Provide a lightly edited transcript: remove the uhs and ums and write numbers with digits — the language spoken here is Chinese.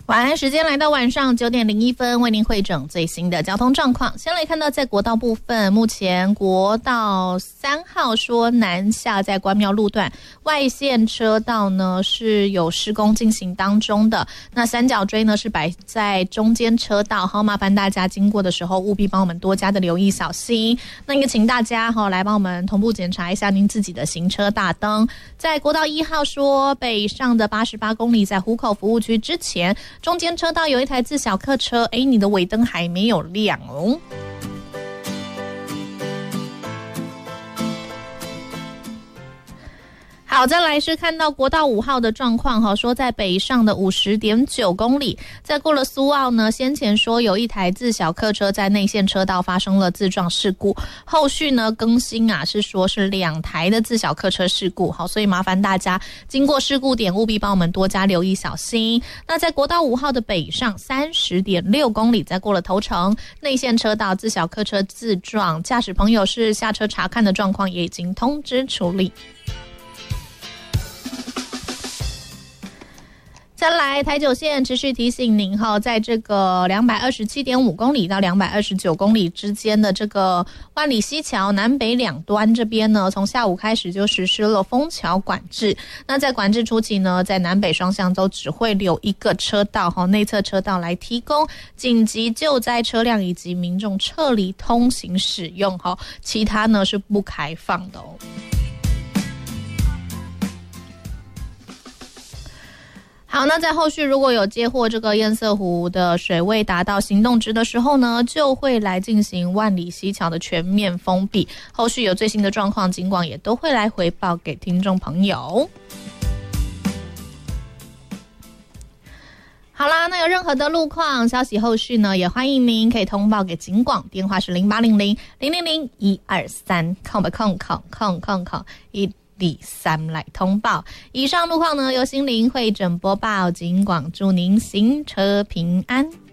晚安时间来到晚上9:01，为您汇整最新的交通状况。先来看到在国道部分，目前国道3号说南下在关庙路段外线车道呢是有施工进行当中的，那三角锥呢是摆在中间车道，好，麻烦大家经过的时候务必帮我们多加的留意小心。那也请大家来帮我们同步检查一下您自己的行车大灯。在国道1号说北上的88公里，在湖口服务区之前，中间车道有一台自小客车，你的尾灯还没有亮哦。好，再来是看到国道5号的状况，说在北上的50.9公里，在过了苏澳呢，先前说有一台自小客车在内线车道发生了自撞事故，后续呢更新是说是2台的自小客车事故，好，所以麻烦大家经过事故点务必帮我们多加留意小心。那在国道5号的北上30.6公里，在过了头城内线车道自小客车自撞，驾驶朋友是下车查看的状况，也已经通知处理。再来，台九线持续提醒您在这个227.5公里到229公里之间的这个万里溪桥南北两端这边呢，从下午开始就实施了封桥管制。那在管制初期呢，在南北双向都只会留一个车道，内侧车道来提供紧急救灾车辆以及民众撤离通行使用，其他呢是不开放的哦。好，那在后续如果有接获这个堰塞湖的水位达到行动值的时候呢，就会来进行万里溪桥的全面封闭。后续有最新的状况，警广也都会来回报给听众朋友。好啦，那有任何的路况消息，后续呢也欢迎您可以通报给警广，电话是0800-000-123，空1来通报。以上路况呢由心灵会诊播报，警广祝您行车平安。